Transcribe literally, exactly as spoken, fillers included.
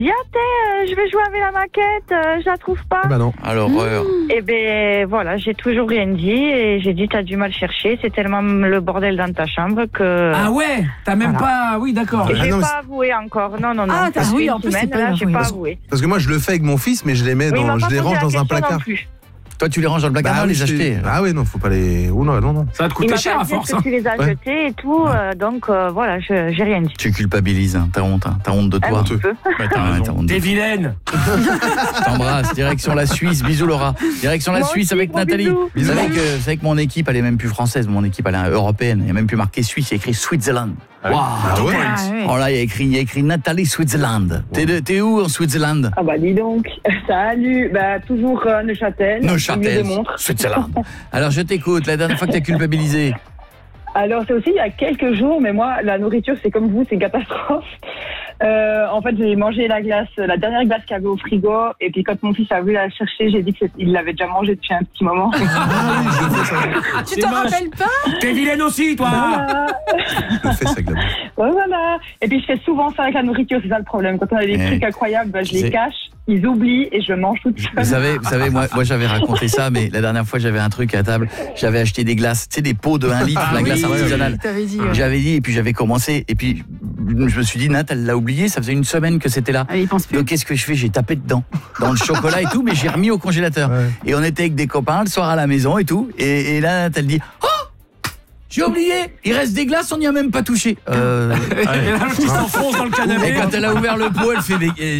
Dis, ah, t'es, euh, je vais jouer avec la maquette, euh, je la trouve pas. Bah non. Alors, l'horreur. Et ben voilà, j'ai toujours rien dit et j'ai dit t'as du mal chercher, c'est tellement le bordel dans ta chambre que. Ah ouais, t'as même Voilà. pas, oui d'accord. Et j'ai Ah non, mais pas avoué encore, non non non. Ah, t'as- Ça fait oui, une en plus, semaine, c'est pas là, j'ai grave, pas oui. avoué. Parce que moi je le fais avec mon fils, mais je les mets Oui, il dans, m'a je pas les posé range la dans un question non placard. plus. Toi, tu les ranges dans le placard, Bah non, oui, les c'est- acheter. Ah ouais, non, faut pas les. Oh non, non, non. Ça va te Il coûter m'a cher pas à dit force. que Hein. tu les as Ouais. jetés et tout, euh, donc euh, voilà, je, j'ai rien dit. Tu culpabilises, hein. T'as honte, hein. T'as honte de toi. Un petit peu. Ouais, t'as ouais, t'as honte de T'es toi. vilaine. Je t'embrasse. Direction la Suisse. Bisous, Laura. Direction la Moi Suisse aussi, avec gros Nathalie. bisous. Vous savez que, vous savez que mon équipe, elle est même plus française. Mon équipe, elle est européenne. Il n'y a même plus marqué Suisse. Il y a écrit Switzerland. Waouh. Ah ouais. Ah, ouais. Oh là, il y a écrit, il y a écrit Nathalie Switzerland. T'es, de- t'es où en Switzerland? Ah bah dis donc, salut, bah toujours euh, Neuchâtel, Neuchâtel, de montre. Switzerland. Alors je t'écoute, la dernière fois que t'as culpabilisé. Alors c'est aussi il y a quelques jours, mais moi la nourriture c'est comme vous, c'est une catastrophe. Euh, en fait j'ai mangé la glace, la dernière glace qu'il y avait au frigo, et puis quand mon fils a voulu la chercher, j'ai dit qu'il l'avait déjà mangée depuis un petit moment. Ah oui, je le fais ça. Tu C'est t'en moche. rappelles pas? T'es vilaine aussi, toi. Voilà. Je le fais ça avec la bouche. Ouais, voilà. Et puis je fais souvent ça avec la nourriture, c'est ça le problème. Quand on a des Ouais. trucs incroyables, bah, je C'est- les cache, ils oublient et je mange toute Vous seule. savez, vous savez, moi, moi j'avais raconté ça, mais la dernière fois j'avais un truc à table. J'avais acheté des glaces, tu sais, des pots de un litre, Ah la glace oui, artisanale. T'avais dit. ouais. J'avais dit, et puis j'avais commencé, et puis je me suis dit, Nat, elle l'a oublié, ça faisait une semaine que c'était là. Ah, il pense plus. Donc qu'est-ce que je fais? J'ai tapé dedans, dans le chocolat et tout, mais j'ai remis au congélateur. Ouais. Et on était avec des copains le soir à la maison et tout, et, et là, Nat, elle dit, oh, j'ai oublié, il reste des glaces, on n'y a même pas touché. Euh, Et là, le petit s'enfonce dans le canapé. et quand elle a ouvert le pot, elle fait des...